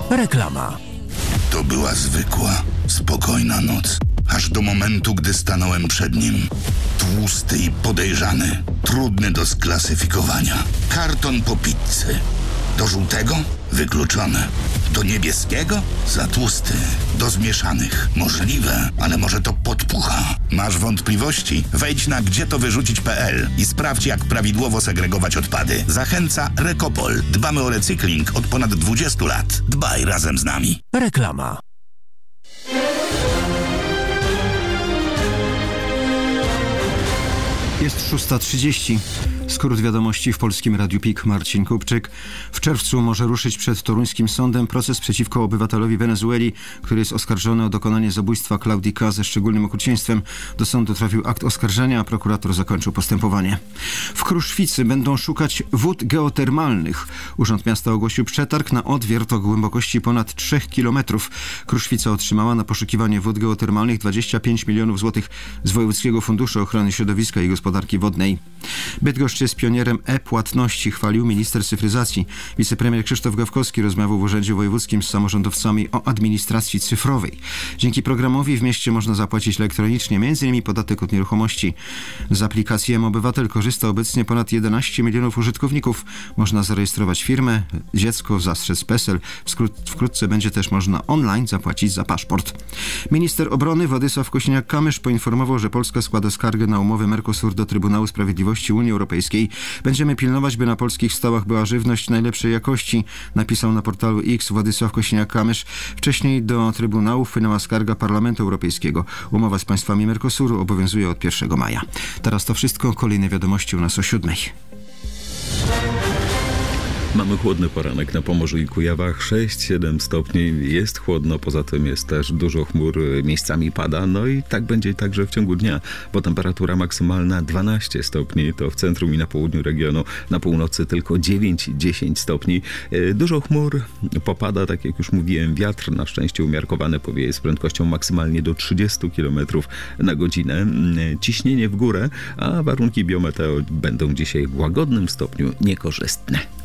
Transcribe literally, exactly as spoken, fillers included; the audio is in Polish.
Reklama. To była zwykła, spokojna noc. Aż do momentu, gdy stanąłem przed nim. Tłusty i podejrzany. Trudny do sklasyfikowania. Karton po pizzy. Do żółtego? Wykluczone. Do niebieskiego? Za tłusty. Do zmieszanych? Możliwe, ale może to podpucha. Masz wątpliwości? Wejdź na gdzie to wyrzucić kropka pe el i sprawdź, jak prawidłowo segregować odpady. Zachęca Recopol. Dbamy o recykling od ponad dwudziestu lat. Dbaj razem z nami. Reklama. Jest szósta trzydzieści. Skrót wiadomości w Polskim Radiu P I K. Marcin Kupczyk. W czerwcu może ruszyć przed toruńskim sądem proces przeciwko obywatelowi Wenezueli, który jest oskarżony o dokonanie zabójstwa Klaudii K. ze szczególnym okrucieństwem. Do sądu trafił akt oskarżenia, a prokurator zakończył postępowanie. W Kruszwicy będą szukać wód geotermalnych. Urząd Miasta ogłosił przetarg na odwiert o głębokości ponad trzech kilometrów. Kruszwica otrzymała na poszukiwanie wód geotermalnych dwadzieścia pięć milionów złotych z Wojewódzkiego Funduszu Ochrony Środowiska i Gospodarki Wodnej. Bydgoszcz jest pionierem e-płatności, chwalił minister cyfryzacji. Wicepremier Krzysztof Gawkowski rozmawiał w Urzędzie Wojewódzkim z samorządowcami o administracji cyfrowej. Dzięki programowi w mieście można zapłacić elektronicznie, m.in. podatek od nieruchomości. Z aplikacji M-Obywatel korzysta obecnie ponad jedenaście milionów użytkowników. Można zarejestrować firmę, dziecko, zastrzec PESEL. Wkrótce będzie też można online zapłacić za paszport. Minister Obrony Władysław Kosiniak-Kamysz poinformował, że Polska składa skargę na umowę Mercosur do Trybunału Sprawiedliwości Unii Europejskiej. Będziemy pilnować, by na polskich stołach była żywność najlepszej jakości, napisał na portalu X Władysław Kosiniak-Kamysz. Wcześniej do Trybunału wpłynęła skarga Parlamentu Europejskiego. Umowa z państwami Mercosuru obowiązuje od pierwszego maja. Teraz to wszystko. Kolejne wiadomości u nas o siódmej. Mamy chłodny poranek na Pomorzu i Kujawach, sześć siedem stopni, jest chłodno, poza tym jest też dużo chmur, miejscami pada, no i tak będzie także w ciągu dnia, bo temperatura maksymalna dwanaście stopni, to w centrum i na południu regionu, na północy tylko dziewięć dziesięć stopni. Dużo chmur, popada, tak jak już mówiłem, wiatr na szczęście umiarkowany powieje z prędkością maksymalnie do trzydziestu kilometrów na godzinę. Ciśnienie w górę, a warunki biometeo będą dzisiaj w łagodnym stopniu niekorzystne.